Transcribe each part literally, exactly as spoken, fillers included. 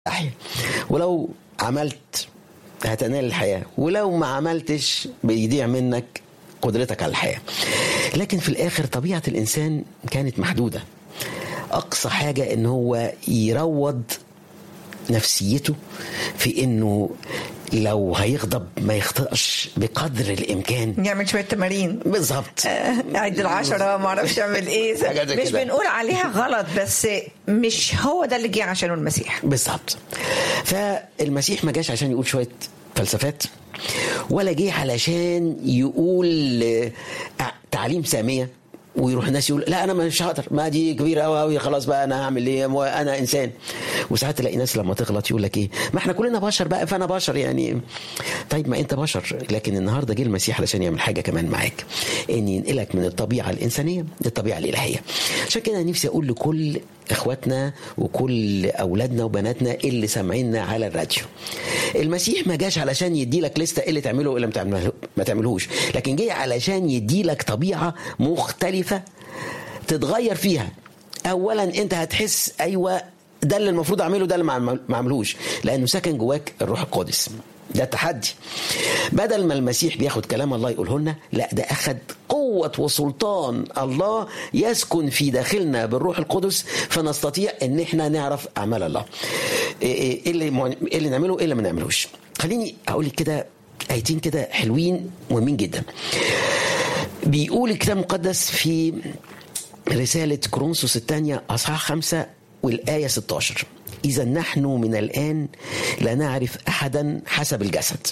أحيا، ولو عملت هتنال الحياة، ولو ما عملتش بيضيع منك قدرتك على الحياة. لكن في الآخر طبيعة الإنسان كانت محدودة، أقصى حاجة إن هو يروض نفسيته في إنه لو هيغضب ما يخطئش بقدر الامكان، يعمل شويه تمارين بالظبط، عيد العشرة ما اعرفش اعمل ايه. مش بنقول عليها غلط، بس مش هو ده اللي جه عشانه المسيح بالظبط. فالمسيح ما جاش عشان يقول شويه فلسفات، ولا جه علشان يقول تعليم ساميه ويروح الناس يقول لا انا مش هقدر، ما دي كبيره قوي قوي، خلاص بقى انا هعمل ايه، انا انسان. وساعات تلاقي ناس لما تغلط يقول لك ايه، ما احنا كلنا بشر بقى، فانا بشر يعني. طيب ما انت بشر، لكن النهارده جه المسيح علشان يعمل حاجه كمان معاك، ان ينقلك من الطبيعه الانسانيه للطبيعه الالهيه. عشان كده نفسي اقول لكل اخواتنا وكل اولادنا وبناتنا اللي سامعيننا على الراديو، المسيح ما جاش علشان يدي لك لسته اللي تعمله ولا ما تعملهوش، لكن جه علشان يدي لك طبيعه مختلفه تتغير فيها. اولا انت هتحس ايوه ده اللي المفروض اعمله، ده اللي ما اعملهوش، لانه سكن جواك الروح القدس. ده التحدي. بدل ما المسيح بياخد كلام الله يقوله لنا، لا ده اخد قوة وسلطان الله يسكن في داخلنا بالروح القدس، فنستطيع ان احنا نعرف اعمال الله، ايه اللي ايه اللي نعمله ايه اللي ما نعملوش. خليني اقول لك كده ايتين كده حلوين مهمين جدا. بيقول الكتاب المقدس في رسالة كورنثوس الثانية اصحاح خمسة والآية ستة عشر: إذا نحن من الآن لا نعرف أحدا حسب الجسد،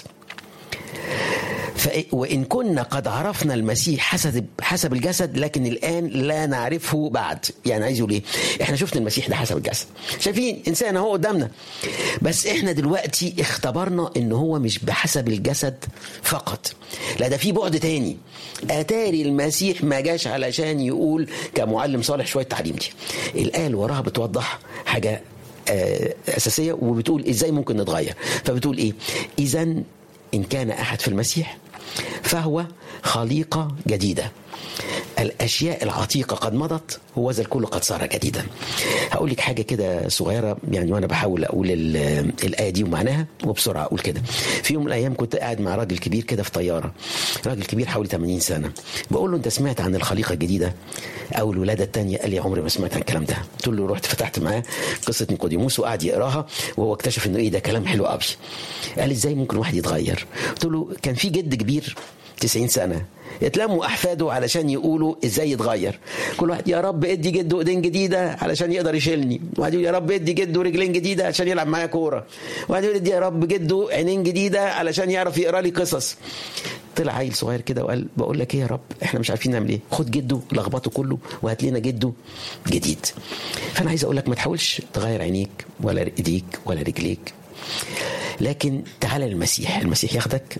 وإن كنا قد عرفنا المسيح حسب حسب الجسد، لكن الآن لا نعرفه بعد. يعني عايز يقول إيه؟ إحنا شفنا المسيح ده حسب الجسد، شايفين إنسان هو قدامنا، بس إحنا دلوقتي اختبرنا إن هو مش بحسب الجسد فقط، لا ده في بعد تاني. أتاري المسيح ما جاش علشان يقول كمعلم صالح شوية تعليم، دي الآية اللي وراها بتوضح حاجة أساسية، وبتقول إزاي ممكن نتغير. فبتقول إيه؟ إذن إن كان أحد في المسيح فهو خليقة جديدة، الأشياء العتيقة قد مضت وذا الكل قد صار جديدا. هقول لك حاجة كده صغيرة يعني، وأنا بحاول أقول الآية دي ومعناها، وبسرعة أقول كده. في يوم من الأيام كنت قاعد مع راجل كبير كده في طيارة، راجل كبير حوالي ثمانين سنة. بقول له أنت سمعت عن الخليقة الجديدة أو الولادة الثانية؟ قال لي عمري ما سمعت عن الكلام ده. قلت له رحت فتحت معاه قصة نيقوديموس وقعد يقراها، وهو اكتشف إنه إيه ده كلام حلو قوي. قال لي إزاي ممكن واحد يتغير؟ قلت له كان في جد كبير تسعين سنة يتلموا أحفاده علشان يقولوا إزاي يتغير. كل واحد يا رب ادي جده ايدين جديدة علشان يقدر يشيلني، واحد يقول يا رب ادي جده رجلين جديدة علشان يلعب معايا كورة، واحد يقول ادي يا رب جده عينين جديدة علشان يعرف يقرأ لي قصص. طلع عيل صغير كده وقال بقول لك ايه يا رب، احنا مش عارفين نعمل ايه، خد جده لخبطه كله وهات لنا جده جديد. فأنا عايز أقول لك ما تحاولش تغير عينيك ولا ايديك ولا رجليك، لكن تعال للمسيح. المسيح ياخدك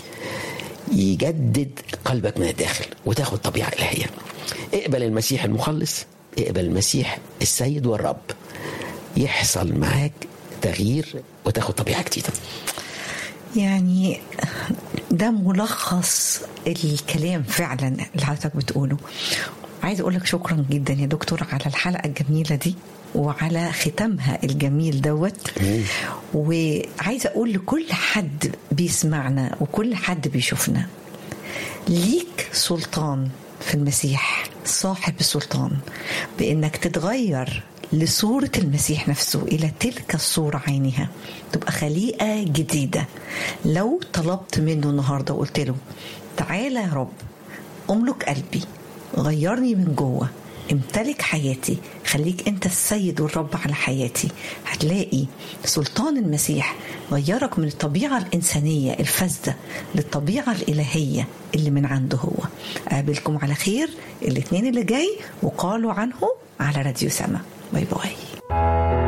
يجدد قلبك من الداخل وتاخد طبيعة إلهية. اقبل المسيح المخلص، اقبل المسيح السيد والرب، يحصل معاك تغيير وتاخد طبيعة جديدة. يعني ده ملخص الكلام فعلا اللي حضرتك بتقوله. عايز أقولك شكرا جدا يا دكتور على الحلقة الجميلة دي وعلى ختامها الجميل دوت. وعايزة أقول لكل حد بيسمعنا وكل حد بيشوفنا، ليك سلطان في المسيح، صاحب السلطان بأنك تتغير لصورة المسيح نفسه، إلى تلك الصورة عينها، تبقى خليقة جديدة. لو طلبت منه النهاردة وقلت له تعالى يا رب أملك قلبي، غيرني من جوه، امتلك حياتي، خليك انت السيد والرب على حياتي، هتلاقي سلطان المسيح غيرك من الطبيعة الإنسانية الفاسدة للطبيعة الإلهية اللي من عنده هو. أقابلكم على خير الاثنين اللي جاي، وقالوا عنه على راديو سما. باي باي.